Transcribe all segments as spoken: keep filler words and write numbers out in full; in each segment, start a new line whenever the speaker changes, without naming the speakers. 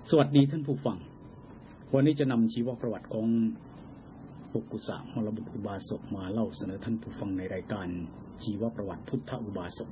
สวัสดีท่านผู้ฟังวันนี้จะนำชีวประวัติของปุกกุสะมรบุตรอุบาสกมาเล่าเสนอท่านผู้ฟังในรายการชีวประวัติพุทธอุบาสก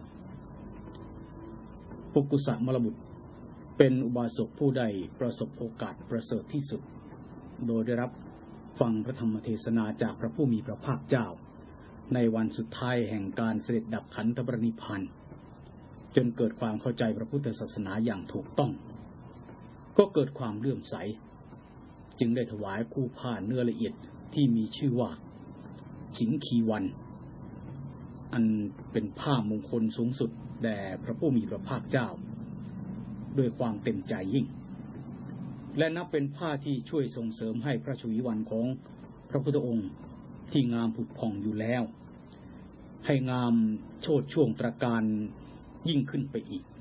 ปุกกุสะมรบุตรเป็นอุบาสกผู้ได้ประสบโอกาสประเสริฐที่สุดโดยได้รับฟังพระธรรมเทศนาจากพระผู้มีพระภาคเจ้าในวันสุดท้ายแห่งการเสด็จดับขันธปรินิพพานจนเกิดความเข้าใจพระพุทธศาสนาอย่างถูกต้องก็เกิดความเลื่อมใสจึงได้ถวายคู่ผ้าเนื้อละเอียดที่มีชื่อว่าสิงคีวันอันเป็นผ้ามงคลสูงสุดแด่พระผู้มีพระภาคเจ้าด้วยความเต็มใจยิ่งและนับเป็นผ้าที่ช่วยส่งเสริมให้พระชวีวันของพระพุทธองค์ที่งามผุดผ่องอยู่แล้วให้งามโชติช่วงตระการยิ่งขึ้นไปอีก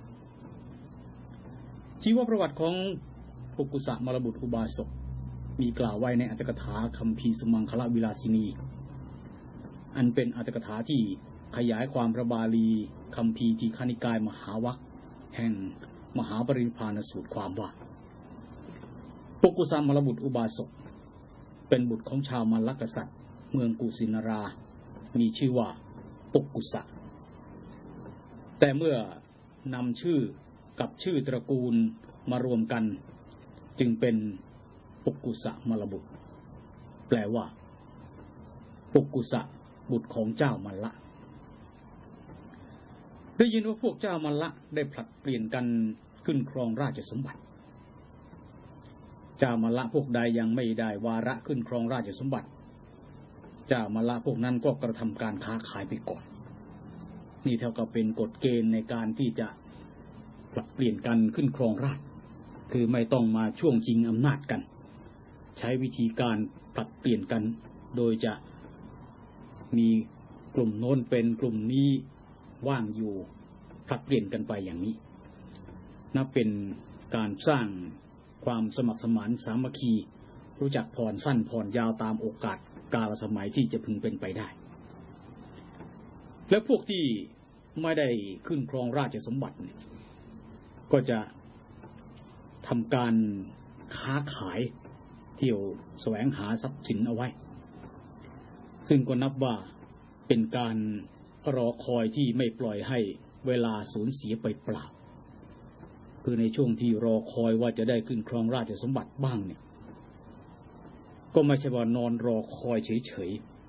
ชีวประวัติของปุกกุสะมรบุตรอุบาสกมีกล่าวไว้ในอัตถกถาคัมภีร์สุมังคลวิลาสินีอันเป็นอัตถกถาที่ขยายความพระบาลีคัมภีร์ทีฆนิกายมหาวรรคแห่งมหาปรินิพพานสูตรความว่าปุกกุสะมรบุตรอุบาสกเป็นบุตรของชาวมัลลกษัตริย์เมืองกุสินารามีชื่อว่าปุกกุสะแต่เมื่อนำชื่อกับชื่อตระกูลมารวมกันจึงเป็นปุกกุสะมรบุตรแปลว่าปุกกุสะบุตรของเจ้ามัลละได้ยินว่าพวกเจ้ามัลละได้ผลัดเปลี่ยนกันขึ้นครองราชสมบัติเจ้ามัลละพวกใดยังไม่ได้วาระขึ้นครองราชสมบัติเจ้ามัลละพวกนั้นก็กระทำการค้าขายไปก่อนนี่เท่ากับเป็นกฎเกณฑ์ในการที่จะผลัดเปลี่ยนกันขึ้นครองราชย์คือไม่ต้องมาช่วงชิงอำนาจกันใช้วิธีการผลัดเปลี่ยนกันโดยจะมีกลุ่มโน้นเป็นกลุ่มนี้ว่างอยู่ผลัดเปลี่ยนกันไปอย่างนี้นับเป็นการสร้างความสมัครสมานสามัคคีรู้จักผ่อนสั้นผ่อนยาวตามโอกาสกาลสมัยที่จะพึงเป็นไปได้และพวกที่ไม่ได้ขึ้นครองราชสมบัติก็จะทำการค้าขายเที่ยวแสวงหาทรัพย์สินเอาไว้ซึ่งก็นับว่าเป็นการรอคอยที่ไม่ปล่อยให้เวลาสูญเสียไปเปล่าคือในช่วงที่รอคอยว่าจะได้ขึ้นครองราชสมบัติบ้างเนี่ยก็ไม่ใช่ว่านอนรอคอยเฉย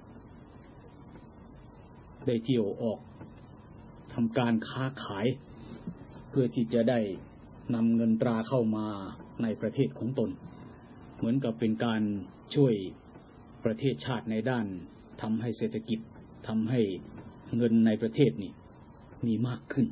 ๆได้เที่ยวออกทำการค้าขายเพื่อที่จะได้นำเงินตราเข้ามาในประเทศของตนเหมือนกับเป็นการช่วยประเทศชาติในด้านทำให้เศรษฐกิจทำให้เงินในประเทศนี่มีมากขึ้น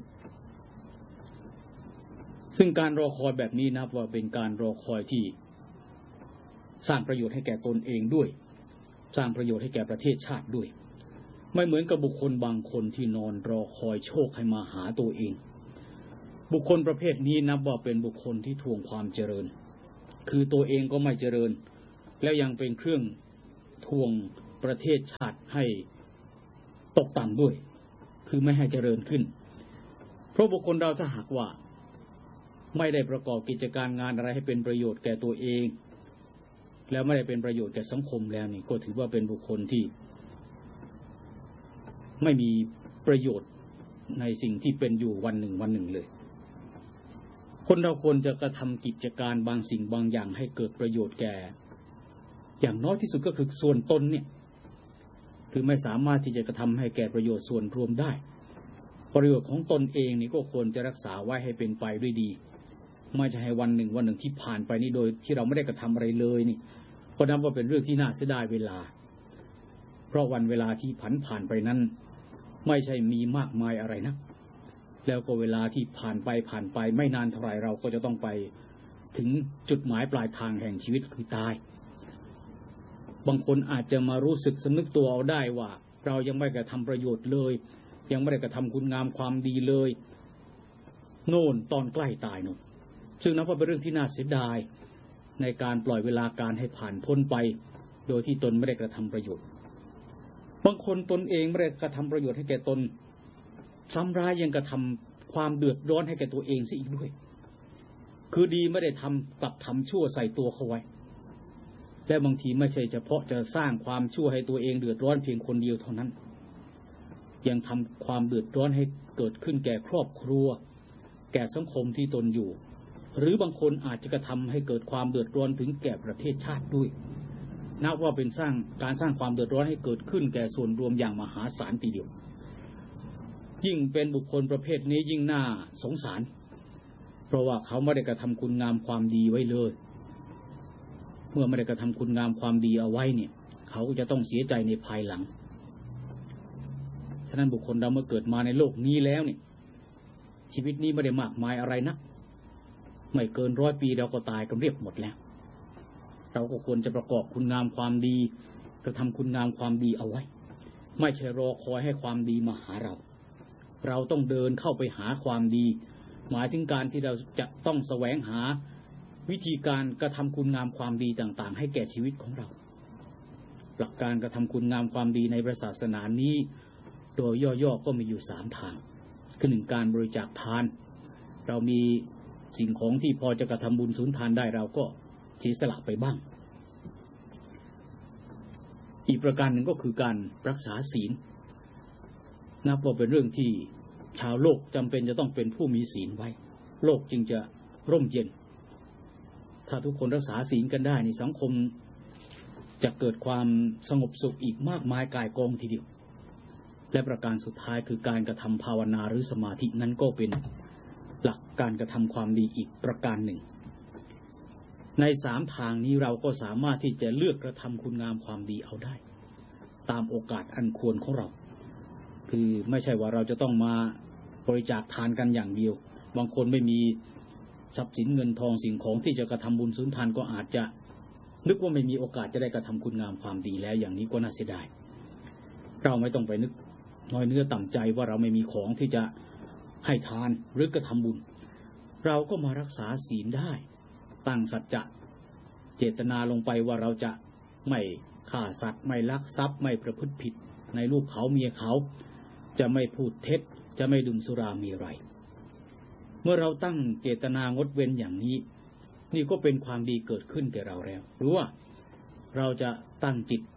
ซึ่งการรอคอยแบบนี้นับว่าเป็นการรอคอยที่สร้างประโยชน์ให้แก่ตนเองด้วยสร้างประโยชน์ให้แก่ประเทศชาติด้วยไม่เหมือนกับบุคคลบางคนที่นอนรอคอยโชคให้มาหาตัวเองบุคคลประเภทนี้นับว่าเป็นบุคคลที่ทวงความเจริญคือตัวเองก็ไม่เจริญแล้วยังเป็นเครื่องทวงประเทศชาติให้ตกต่ำด้วยคือไม่ให้เจริญขึ้นเพราะบุคคลเราถ้าหากว่าไม่ได้ประกอบกิจการงานอะไรให้เป็นประโยชน์แก่ตัวเองแล้วไม่ได้เป็นประโยชน์แก่สังคมแล้วนี่ก็ถือว่าเป็นบุคคลที่ไม่มีประโยชน์ในสิ่งที่เป็นอยู่วันหนึ่งวันหนึ่งเลยคนเราควรจะกระทำกิจการบางสิ่งบางอย่างให้เกิดประโยชน์แก่อย่างน้อยที่สุดก็คือส่วนตนเนี่ยคือไม่สามารถที่จะกระทำให้แก่ประโยชน์ส่วนรวมได้ประโยชน์ของตนเองนี่ก็ควรจะรักษาไว้ให้เป็นไปด้วยดีไม่ใช่ให้วันหนึ่งวันหนึ่งที่ผ่านไปนี่โดยที่เราไม่ได้กระทำอะไรเลยนี่ก็นับว่าเป็นเรื่องที่น่าเสียดายเวลาเพราะวันเวลาที่ผันผ่านไปนั้นไม่ใช่มีมากมายอะไรนะแล้วก็เวลาที่ผ่านไปผ่านไปไม่นานเท่าไหร่เราก็จะต้องไปถึงจุดหมายปลายทางแห่งชีวิตคือตายบางคนอาจจะมารู้สึกสำนึกตัวเอาได้ว่าเรายังไม่ได้กระทำประโยชน์เลยยังไม่ได้กระทำคุณงามความดีเลยโน่นตอนใกล้ตายโน่นซึ่งนับว่าเป็นเรื่องที่น่าเสียดายในการปล่อยเวลาการให้ผ่านพ้นไปโดยที่ตนไม่ได้กระทำประโยชน์บางคนตนเองไม่ได้กระทำประโยชน์ให้แก่ตนซ้ำร้ายยังกระทำความเดือดร้อนให้แก่ตัวเองซะอีกด้วยคือดีไม่ได้ทำกลับทำชั่วใส่ตัวเขาไว้และบางทีไม่ใช่เฉพาะจะสร้างความชั่วให้ตัวเองเดือดร้อนเพียงคนเดียวเท่านั้นยังทำความเดือดร้อนให้เกิดขึ้นแก่ครอบครัวแก่สังคมที่ตนอยู่หรือบางคนอาจจะกระทำให้เกิดความเดือดร้อนถึงแก่ประเทศชาติด้วยนับว่าเป็นสร้างการสร้างความเดือดร้อนให้เกิดขึ้นแก่ส่วนรวมอย่างมหาศาลทีเดียวยิ่งเป็นบุคคลประเภทนี้ยิ่งน่าสงสารเพราะว่าเขาไม่ได้กระทำคุณงามความดีไว้เลยเมื่อไม่ได้กระทำคุณงามความดีเอาไว้เนี่ยเขาก็จะต้องเสียใจในภายหลังฉะนั้นบุคคลเราเมื่อเกิดมาในโลกนี้แล้วเนี่ยชีวิตนี้ไม่ได้มากมายอะไรนักไม่เกินร้อยปีเราก็ตายกันเรียบหมดแล้วเราก็ควรจะประกอบคุณงามความดีกระทำคุณงามความดีเอาไว้ไม่ใช่รอคอยให้ความดีมาหาเราเราต้องเดินเข้าไปหาความดีหมายถึงการที่เราจะต้องแสวงหาวิธีการกระทำคุณงามความดีต่างๆให้แก่ชีวิตของเราหลักการกระทำคุณงามความดีในพระศาสนานี้โดยย่อๆก็มีอยู่สามทางคือหนึ่งการบริจาคทานเรามีสิ่งของที่พอจะกระทำบุญสุนทานได้เราก็เสียสละไปบ้างอีกประการหนึ่งก็คือการรักษาศีลนับว่าเป็นเรื่องที่ชาวโลกจำเป็นจะต้องเป็นผู้มีศีลไว้โลกจึงจะร่มเย็นถ้าทุกคนรักษาศีลกันได้ในสังคมจะเกิดความสงบสุขอีกมากมายกายกองทีเดียวและประการสุดท้ายคือการกระทำภาวนาหรือสมาธินั้นก็เป็นหลักการกระทำความดีอีกประการหนึ่งในสามทางนี้เราก็สามารถที่จะเลือกกระทำคุณงามความดีเอาได้ตามโอกาสอันควรของเราคือไม่ใช่ว่าเราจะต้องมาบริจาคทานกันอย่างเดียวบางคนไม่มีทรัพย์สินเงินทองสิ่งของที่จะกระทำบุญสุนทานก็อาจจะนึกว่าไม่มีโอกาสจะได้กระทำคุณงามความดีแล้วอย่างนี้ก็น่าเสียดายเราไม่ต้องไปนึกน้อยเนื้อต่ำใจว่าเราไม่มีของที่จะให้ทานหรือกระทำบุญเราก็มารักษาศีลได้ตั้งสัจจะเจตนาลงไปว่าเราจะไม่ฆ่าสัตว์ไม่ลักทรัพย์ไม่ประพฤติผิดในลูกเขาเมียเขาจะไม่พูดเท็จจะไม่ดื่มสุรามีไรเมื่อเราตั้งเจตนางดเว้นอย่างนี้นี่ก็เป็นความดีเกิดขึ้นแก่เราแล้วหรือว่าเราจะตั้งจิต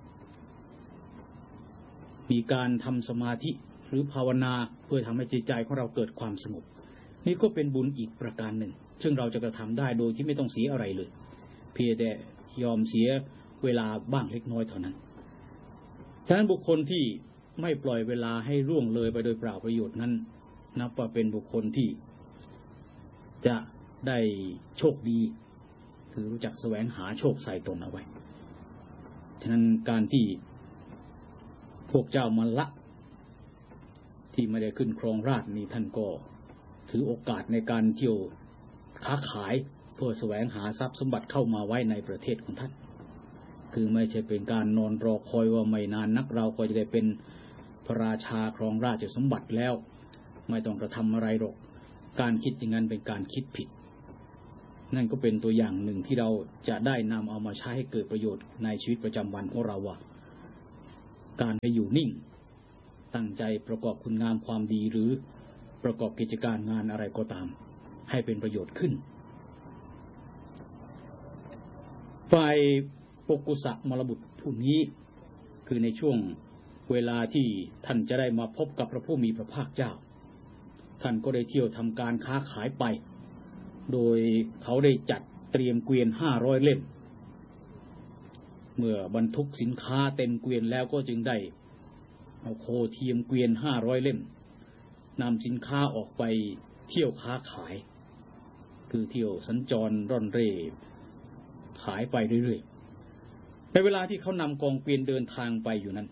มีการทำสมาธิหรือภาวนาเพื่อทำให้จิตใจของเราเกิดความสงบนี่ก็เป็นบุญอีกประการหนึ่งซึ่งเราจะกระทำได้โดยที่ไม่ต้องเสียอะไรเลยเพียงแต่ยอมเสียเวลาบ้างเล็กน้อยเท่านั้นฉะนั้นบุคคลที่ไม่ปล่อยเวลาให้ล่วงเลยไปโดยเปล่าประโยชน์นั้นนับว่าเป็นบุคคลที่จะได้โชคดีคือรู้จักแสวงหาโชคใส่ตนเอาไว้ฉะนั้นการที่พวกเจ้ามัลละที่ไม่ได้ขึ้นครองราชย์นี่ท่านก็ถือโอกาสในการเที่ยวค้าขายเพื่อแสวงหาทรัพย์สมบัติเข้ามาไว้ในประเทศของท่านคือไม่ใช่เป็นการนอนรอคอยว่าไม่นานนักเราก็จะได้เป็นพระราชาครองราชสมบัติแล้วไม่ต้องกระทำอะไรหรอกการคิดอย่างนั้นเป็นการคิดผิดนั่นก็เป็นตัวอย่างหนึ่งที่เราจะได้นำเอามาใช้ให้เกิดประโยชน์ในชีวิตประจำวันของเราว่าการไปอยู่นิ่งตั้งใจประกอบคุณงามความดีหรือประกอบกิจการงานอะไรก็ตามให้เป็นประโยชน์ขึ้นฝ่ายปกุสะมรบุตรผู้นี้คือในช่วงเวลาที่ท่านจะได้มาพบกับพระผู้มีพระภาคเจ้าท่านก็ได้เที่ยวทำการค้าขายไปโดยเขาได้จัดเตรียมเกวียนห้าร้อยเล่มเมื่อบรรทุกสินค้าเต็มเกวียนแล้วก็จึงได้เอาโคเทียมเกวียนห้าร้อยเล่มนำสินค้าออกไปเที่ยวค้าขายคือเที่ยวสัญจรร่อนเร่ขายไปเรื่อยๆในเวลาที่เขานำกองเกวียนเดินทางไปอยู่นั้น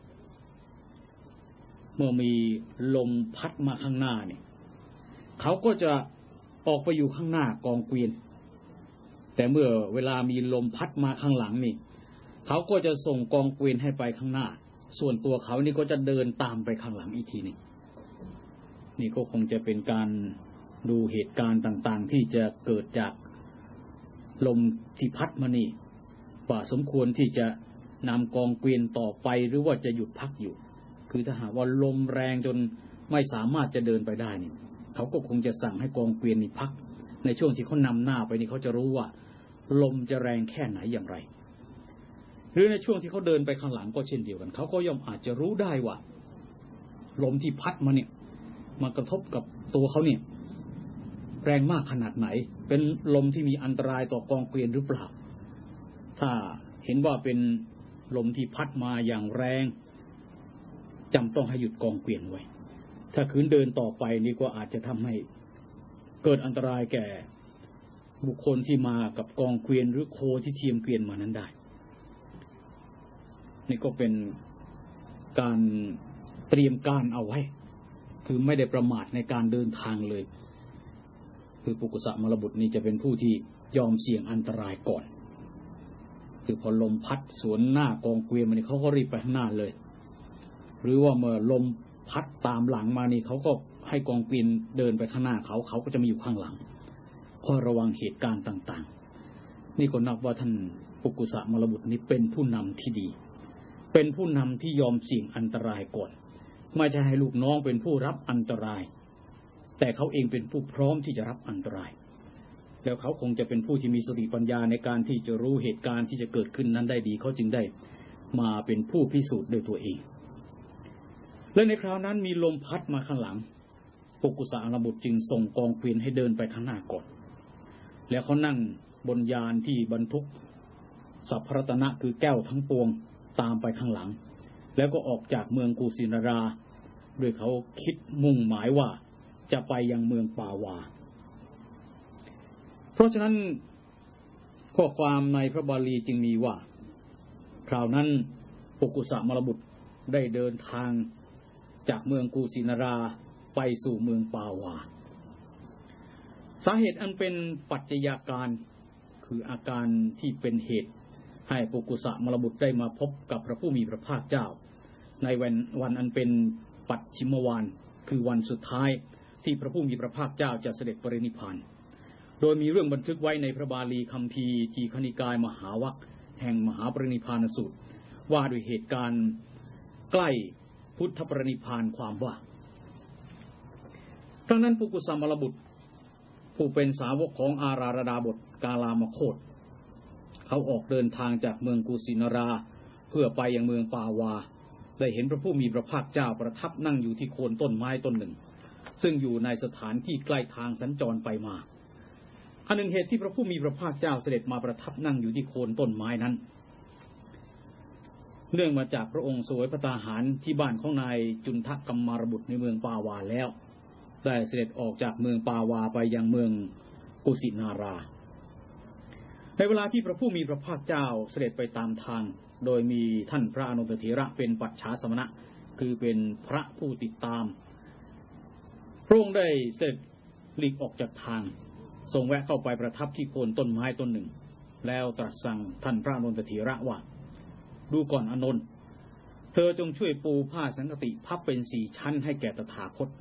เมื่อมีลมพัดมาข้างหน้าเนี่ยเขาก็จะออกไปอยู่ข้างหน้ากองเกวียนแต่เมื่อเวลามีลมพัดมาข้างหลังนี่เขาก็จะส่งกองเกวียนให้ไปข้างหน้าส่วนตัวเขานี่ก็จะเดินตามไปข้างหลังอีกทีนึงนี่ก็คงจะเป็นการดูเหตุการณ์ต่างๆที่จะเกิดจากลมที่พัดมานี่ว่าสมควรที่จะนำกองเกวียนต่อไปหรือว่าจะหยุดพักอยู่คือถ้าหากว่าลมแรงจนไม่สามารถจะเดินไปได้นี่เขาก็คงจะสั่งให้กองเกวียนนี่พักในช่วงที่เขานำหน้าไปนี่เขาจะรู้ว่าลมจะแรงแค่ไหนอย่างไรหรือในช่วงที่เขาเดินไปข้างหลังก็เช่นเดียวกันเขาก็ย่อมอาจจะรู้ได้ว่าลมที่พัดมาเนี่ยมากระทบกับตัวเขาเนี่ยแรงมากขนาดไหนเป็นลมที่มีอันตรายต่อกองเกวียนหรือเปล่าถ้าเห็นว่าเป็นลมที่พัดมาอย่างแรงจำต้องให้หยุดกองเกวียนไว้ถ้าขืนเดินต่อไปนี่ก็อาจจะทำให้เกิดอันตรายแก่บุคคลที่มากับกองเกวียนหรือโคที่เทียมเกวียนมานั้นได้นี่ก็เป็นการเตรียมการเอาไว้คือไม่ได้ประมาทในการเดินทางเลยคือปุกุสะมรบุตรนี่จะเป็นผู้ที่ยอมเสี่ยงอันตรายก่อนคือพอลมพัดสวนหน้ากองเกวียนมันนี่เขาก็รีบไปข้างหน้าเลยหรือว่าเมื่อลมพัดตามหลังมานี่เขาก็ให้กองเกวียนเดินไปข้างหน้าเขาเขาก็จะมีอยู่ข้างหลังคอยระวังเหตุการณ์ต่างๆนี่ก็นับว่าท่านปุกุสะมรบุตรนี้เป็นผู้นำที่ดีเป็นผู้นำที่ยอมเสี่ยงอันตรายก่อนไม่ใช่ให้ลูกน้องเป็นผู้รับอันตรายแต่เขาเองเป็นผู้พร้อมที่จะรับอันตรายแล้วเขาคงจะเป็นผู้ที่มีสติปัญญาในการที่จะรู้เหตุการณ์ที่จะเกิดขึ้นนั้นได้ดีเขาจึงได้มาเป็นผู้พิสูจน์ด้วยตัวเองและในคราวนั้นมีลมพัดมาข้างหลังปุกุสะมรบุตรจึงส่งกองเกวียนให้เดินไปข้างหน้าก่อนแล้วเขานั่งบนยานที่บรรทุกสัพพรัตนะคือแก้วทั้งปวงตามไปข้างหลังแล้วก็ออกจากเมืองกุสินาราโดยเขาคิดมุ่งหมายว่าจะไปยังเมืองปาวาเพราะฉะนั้นข้อความในพระบาลีจึงมีว่าคราวนั้นปุกุสะมรบุตรได้เดินทางจากเมืองกุสินาราไปสู่เมืองปาวาสาเหตุอันเป็นปัจจัยการคืออาการที่เป็นเหตุให้ปุกุสะมรบุตรได้มาพบกับพระผู้มีพระภาคเจ้าในวันวันอันเป็นปัจฉิมวาลคือวันสุดท้ายที่พระผู้มีพระภาคเจ้าจะเสด็จปรินิพพานโดยมีเรื่องบันทึกไว้ในพระบาลีคัมภีร์ทีฆนิกายมหาวรรคแห่งมหาปรินิพพานสูตรว่าด้วยเหตุการณ์ใกล้พุทธปรินิพพานความว่าครั้งนั้นปุกุสะมรบุตรผู้เป็นสาวกของอาราระดาบทกาลามโคตเขาออกเดินทางจากเมืองกุสินาราเพื่อไปยังเมืองปาวาได้เห็นพระผู้มีพระภาคเจ้าประทับนั่งอยู่ที่โคนต้นไม้ต้นหนึ่งซึ่งอยู่ในสถานที่ใกล้ทางสัญจรไปมาอันหนึ่งเหตุที่พระผู้มีพระภาคเจ้าเสด็จมาประทับนั่งอยู่ที่โคนต้นไม้นั้นเนื่องมาจากพระองค์เสวยพระตาหารที่บ้านของนายจุนทกัมมารบุตรในเมืองปาวาแล้วได้เสด็จออกจากเมืองปาวาไปยังเมืองกุสินาราในเวลาที่พระผู้มีพระภาคเจ้าเสด็จไปตามทางโดยมีท่านพระอนุตตเถระเป็นปัจฉาสมณะคือเป็นพระผู้ติดตามพระองค์ได้เสด็จหลีกออกจากทางทรงแวะเข้าไปประทับที่โคนต้นไม้ต้นหนึ่งแล้วตรัสสั่งท่านพระอนุตตเถระว่าดูก่อนอานนท์เธอจงช่วยปูผ้าสังฆติพับเป็นสี่ชั้นให้แก่ตถาคต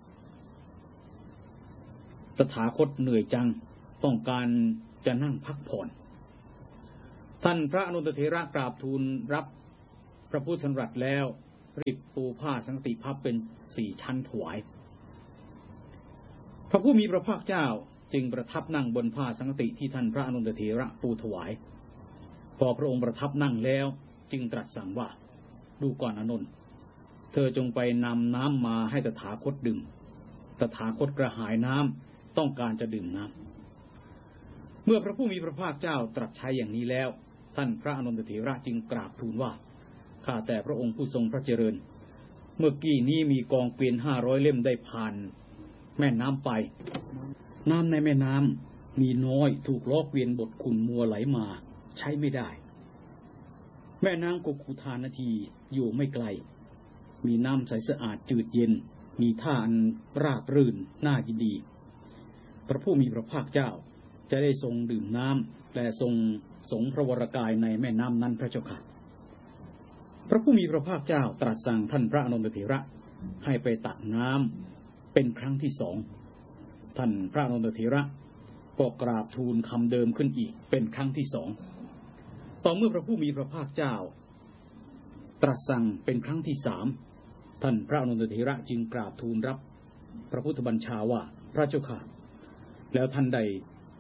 ตถาคตเหนื่อยจังต้องการจะนั่งพักผ่อนท่านพระอนุตตเถระกราบทูลรับพระพุทธดำรัสแล้วรีบปูผ้าสังฆติพับเป็นสี่ชั้นถวายพระผู้มีพระภาคเจ้าจึงประทับนั่งบนผ้าสังฆติที่ท่านพระอนุตตเถระปูถวายพอพระองค์ประทับนั่งแล้วจึงตรัสสั่งว่าดูก่อนอานนท์เธอจงไปนำน้ำมาให้ตถาคตดื่มตถาคตกระหายน้ำต้องการจะดื่มน้ำเมื่อพระผู้มีพระภาคเจ้าตรัสใช้อย่างนี้แล้วท่านพระอนุตตเถระจึงกราบทูลว่าข้าแต่พระองค์ผู้ทรงพระเจริญเมื่อกี้นี้มีกองเกวียนห้าร้อยเล่มได้ผ่านแม่น้ำไปน้ำในแม่น้ำมีน้อยถูกล้อเกวียนบดขุ่นมัวไหลมาใช้ไม่ได้แม่น้ำกุกุธานาทีอยู่ไม่ไกลมีน้ำใสสะอาดจืดเย็นมีท่าอันราบรื่นน่ายินดีพระผู้มีพระภาคเจ้าจะได้ทรงดื่มน้ำและทรงสงพระวรกายในแม่น้ำนั้นพระเจ้าค่ะพระผู้มีพระภาคเจ้าตรัสสั่งท่านพระอนุตตเถระให้ไปตักน้ำเป็นครั้งที่สองท่านพระอนุตตเถระก็กราบทูลคำเดิมขึ้นอีกเป็นครั้งที่สองต่อเมื่อพระผู้มีพระภาคเจ้าตรัสสั่งเป็นครั้งที่สามท่านพระอนุตตเถระจึงกราบทูลรับพระพุทธบัญชาว่าพระเจ้าค่ะแล้วท่านได้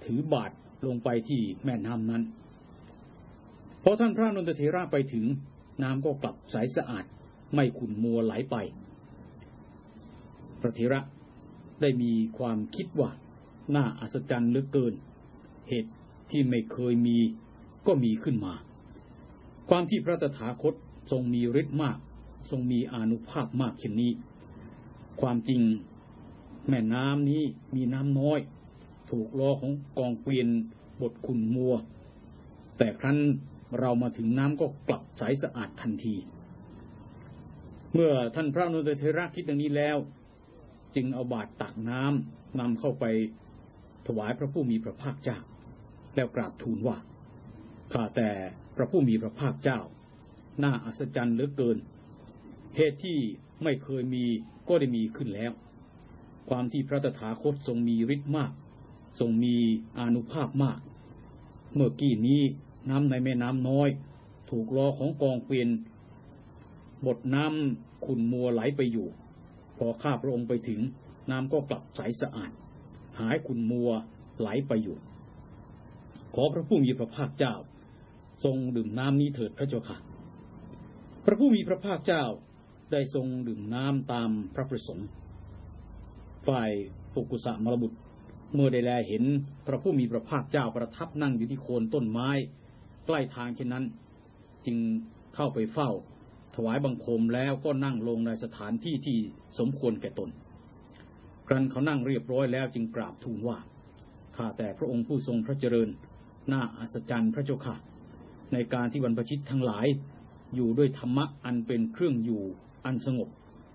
ถือบาตรลงไปที่แม่น้ำนั้นพอท่านพระนนทเถระไปถึงน้ำก็กลับใสสะอาดไม่ขุ่นมัวไหลไปพระเถระได้มีความคิดว่าน่าอัศจรรย์เหลือเกินเหตุที่ไม่เคยมีก็มีขึ้นมาความที่พระตถาคตทรงมีฤทธิ์มากทรงมีอานุภาพมากเช่นนี้ความจริงแม่น้ำนี้มีน้ำน้อยถูกล้อของกองเกวียนบดขุ่นมัวแต่ครั้นเรามาถึงน้ำก็กลับใสสะอาดทันทีเมื่อท่านพระนนทเถระคิดดังนี้แล้วจึงเอาบาตรตักน้ำนำเข้าไปถวายพระผู้มีพระภาคเจ้าแล้วกราบทูลว่าข้าแต่พระผู้มีพระภาคเจ้าน่าอัศจรรย์เหลือเกินเหตุที่ไม่เคยมีก็ได้มีขึ้นแล้วความที่พระตถาคตทรงมีฤทธิ์มากทรงมีอานุภาพมากเมื่อกี้นี้น้ำในแม่น้ำน้อยถูกล้อของกองเกวียนบดน้ำขุ่นมัวไหลไปอยู่พอข้าพระองค์ไปถึงน้ำก็กลับใสสะอาดหายขุ่นมัวไหลไปอยู่ขอพระผู้มีพระภาคเจ้าทรงดื่มน้ำนี้เถิดพระเจ้าค่ะพระผู้มีพระภาคเจ้าได้ทรงดื่มน้ำตามพระประสงค์ฝ่ายปุกุสะมรบุตรเมื่อได้แลเห็นพระผู้มีพระภาคเจ้าประทับนั่งอยู่ที่โคนต้นไม้ใกล้ทางเช่นนั้นจึงเข้าไปเฝ้าถวายบังคมแล้วก็นั่งลงในสถานที่ที่สมควรแก่ตนครั้นเขานั่งเรียบร้อยแล้วจึงกราบทูลว่าข้าแต่พระองค์ผู้ทรงพระเจริญน่าอัศจรรย์พระเจ้าค่ะในการที่บรรพชิตทั้งหลายอยู่ด้วยธรรมะอันเป็นเครื่องอยู่อันสงบ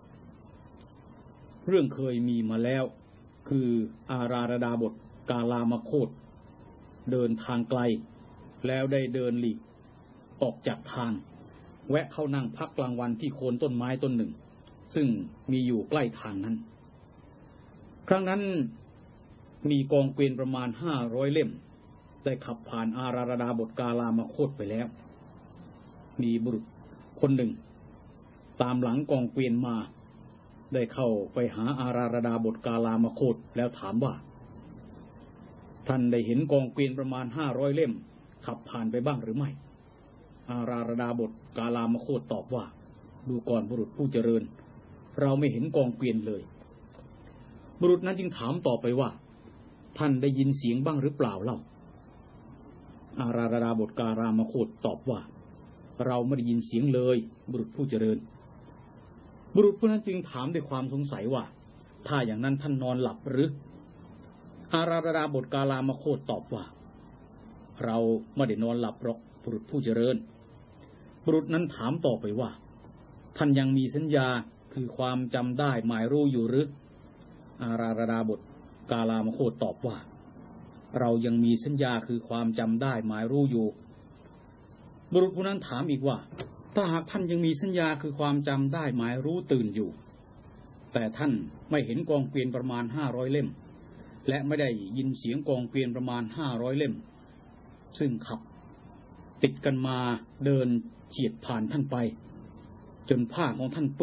เรื่องเคยมีมาแล้วคืออาราระดาบทกาลามโคตเดินทางไกลแล้วได้เดินหลีกออกจากทางแวะเข้านั่งพักกลางวันที่โคนต้นไม้ต้นหนึ่งซึ่งมีอยู่ใกล้ทางนั้นครั้งนั้นมีกองเกวียนประมาณห้าร้อยเล่มได้ขับผ่านอาราระดาบทกาลามโคตไปแล้วมีบุรุษคนหนึ่งตามหลังกองเกวียนมาได้เข้าไปหาอาราระดาบทกาลามโคตแล้วถามว่าท่านได้เห็นกองเกวียนประมาณห้าร้อยเล่มขับผ่านไปบ้างหรือไม่อาราระดาบทกาลามโคตตอบว่าดูก่อนบุรุษผู้เจริญเราไม่เห็นกองเกวียนเลยบุรุษนั้นจึงถามต่อไปว่าท่านได้ยินเสียงบ้างหรือเปล่าเล่าอาราระดาบทกาลามโคตตอบว่าเราไม่ได้ยินเสียงเลยบุรุษผู้เจริญบุรุษผู้นั้นจึงถามด้วยความสงสัยว่าถ้าอย่างนั้นท่านนอนหลับหรืออาราระดาบทกาลามโคตตอบว่าเราไม่ได้นอนหลับหรอกบุรุษผู้เจริญบุรุษนั้นถามต่อไปว่าท่านยังมีสัญญาคือความจำได้หมายรู้อยู่หรืออาราระดาบทกาลามโคตตอบว่าเรายังมีสัญญาคือความจำได้หมายรู้อยู่บุรุษผู้นั้นถามอีกว่าถ้าหากท่านยังมีสัญญาคือความจำได้หมายรู้ตื่นอยู่แต่ท่านไม่เห็นกองเกวียนประมาณห้าร้อยเล่มและไม่ได้ยินเสียงกองเกวียนประมาณห้าร้อยเล่มซึ่งขับติดกันมาเดินเฉียดผ่านท่านไปจนผ้าของท่าน